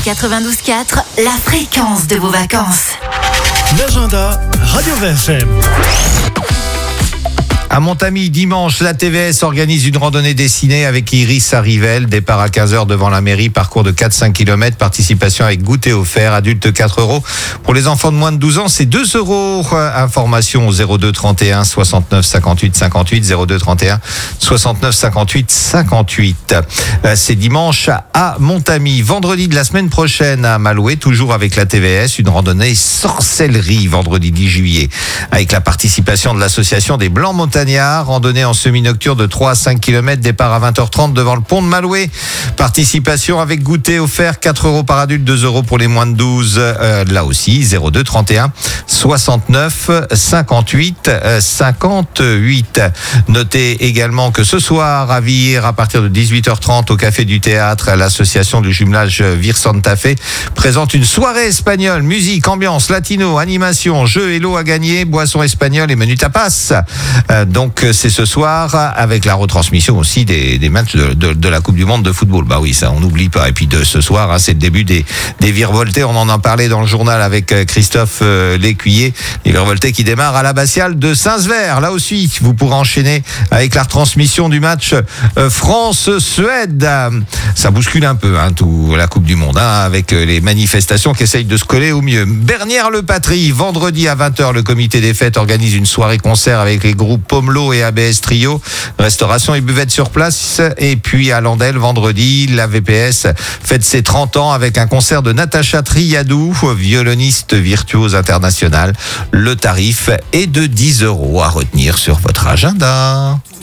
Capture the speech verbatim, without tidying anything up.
quatre-vingt-douze quatre, la fréquence de vos vacances. L'agenda Radio V F M. À Montamy, dimanche, la T V S organise une randonnée dessinée avec Iris à Rivelles. Départ à quinze heures devant la mairie, parcours de quatre à cinq kilomètres, participation avec goûter offert, adulte quatre euros. Pour les enfants de moins de douze ans, c'est deux euros. Information au zéro deux trente et un soixante-neuf cinquante-huit cinquante-huit, zéro deux trente et un soixante-neuf cinquante-huit cinquante-huit. C'est dimanche à Montamy. Vendredi de la semaine prochaine à Malouet, toujours avec la T V S, une randonnée sorcellerie, vendredi dix juillet, avec la participation de l'association des Blancs Montagnards. Randonnée en semi-nocturne de trois à cinq kilomètres, départ à vingt heures trente devant le pont de Malouet. Participation avec goûter offert, quatre euros par adulte, deux euros pour les moins de douze. Euh, là aussi, zéro deux trente et un soixante-neuf cinquante-huit cinquante-huit. Notez également que ce soir, à Vire, à partir de dix-huit heures trente, au Café du Théâtre, l'association du jumelage Vire Santa Fe présente une soirée espagnole, musique, ambiance, latino, animation, jeux et lots à gagner, boissons espagnoles et menu tapas. Euh, Donc c'est ce soir avec la retransmission aussi des, des matchs de, de, de la Coupe du Monde de football. Bah oui, ça on n'oublie pas. Et puis de ce soir, hein, c'est le début des, des virevoltés. On en a parlé dans le journal avec Christophe euh, Lécuyer. Les virevoltés qui démarrent à l'abbatiale de Saint-Sever. Là aussi, vous pourrez enchaîner avec la retransmission du match euh, France-Suède. Ça bouscule un peu, hein, tout la Coupe du Monde, hein, avec les manifestations qui essayent de se coller au mieux. Bernières-le-Patry, vendredi à vingt heures, le comité des fêtes organise une soirée-concert avec les groupes Pomelot et A B S Trio, restauration et buvette sur place. Et puis à Landel, vendredi, la V P S fête ses trente ans avec un concert de Natacha Triadou, violoniste virtuose internationale. Le tarif est de dix euros à retenir sur votre agenda.